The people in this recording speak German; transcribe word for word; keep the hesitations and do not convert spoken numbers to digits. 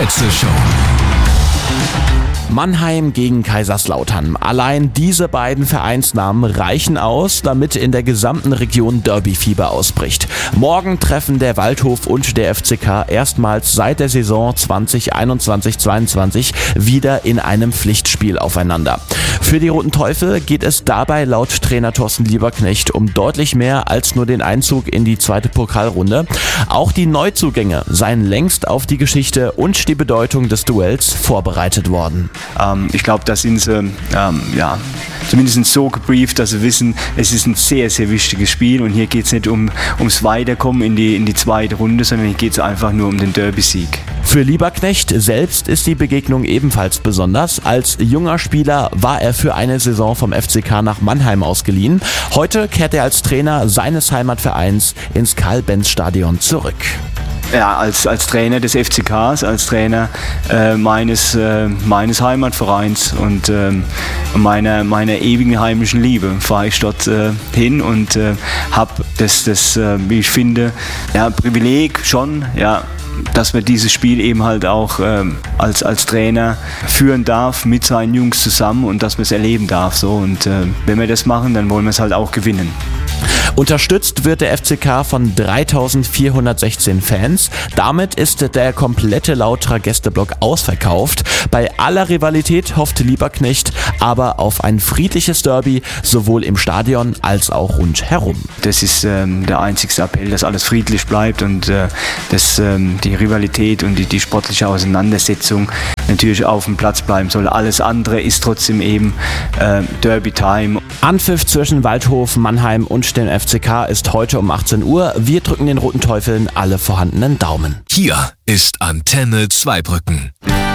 Wechselshow. Mannheim gegen Kaiserslautern. Allein diese beiden Vereinsnamen reichen aus, damit in der gesamten Region Derbyfieber ausbricht. Morgen treffen der Waldhof und der F C K erstmals seit der Saison zwanzig einundzwanzig zweiundzwanzig wieder in einem Pflichtspiel aufeinander. Für die Roten Teufel geht es dabei laut Trainer Thorsten Lieberknecht um deutlich mehr als nur den Einzug in die zweite Pokalrunde. Auch die Neuzugänge seien längst auf die Geschichte und die Bedeutung des Duells vorbereitet worden. Ähm, ich glaube, da sind sie ähm, ja, zumindest so gebrieft, dass sie wissen, es ist ein sehr, sehr wichtiges Spiel und hier geht es nicht um, ums Weiterkommen in die, in die zweite Runde, sondern hier geht es einfach nur um den Derby-Sieg. Für Lieberknecht selbst ist die Begegnung ebenfalls besonders. Als junger Spieler war er für eine Saison vom F C K nach Mannheim ausgeliehen. Heute kehrt er als Trainer seines Heimatvereins ins Karl-Benz-Stadion zurück. Ja, als, als Trainer des F C Ks, als Trainer äh, meines, äh, meines Heimatvereins und äh, meiner, meiner ewigen heimischen Liebe fahre ich dort äh, hin und äh, habe das, das äh, wie ich finde, ja, Privileg schon, ja, dass man dieses Spiel eben halt auch ähm, als, als Trainer führen darf mit seinen Jungs zusammen und dass man es erleben darf. So. Und äh, wenn wir das machen, dann wollen wir es halt auch gewinnen. Unterstützt wird der F C K von dreitausendvierhundertsechzehn Fans. Damit ist der komplette Lauterer Gästeblock ausverkauft. Bei aller Rivalität hofft Lieberknecht aber auf ein friedliches Derby, sowohl im Stadion als auch rundherum. Das ist ähm, der einzigste Appell, dass alles friedlich bleibt und äh, dass ähm, die Rivalität und die, die sportliche Auseinandersetzung natürlich auf dem Platz bleiben soll. Alles andere ist trotzdem eben äh, Derby-Time. Anpfiff zwischen Waldhof, Mannheim und dem F C K ist heute um achtzehn Uhr. Wir drücken den Roten Teufeln alle vorhandenen Daumen. Hier ist Antenne Zweibrücken.